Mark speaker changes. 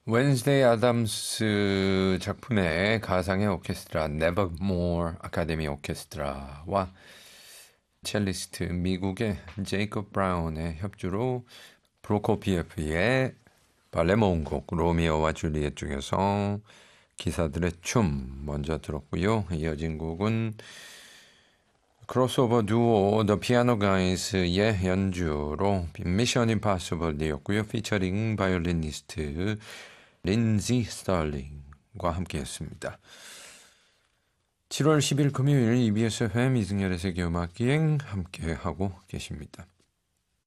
Speaker 1: 웬스데이 아담스 작품의 가상의 오케스트라 Nevermore 아카데미 오케스트라와 첼리스트 미국의 제이콥 브라운의 협주로 프로코피예프의 발레 모음곡 로미오와 줄리엣 중에서 기사들의 춤 먼저 들었고요. 이어진 곡은 크로스오버 듀오 The Piano Guys의 연주로 미션 임파서블이었고요. 피처링 바이올리니스트 린지 스털링과 함께했습니다. 7월 10일 금요일 EBS FM 이승열의 세계음악기행 함께하고 계십니다.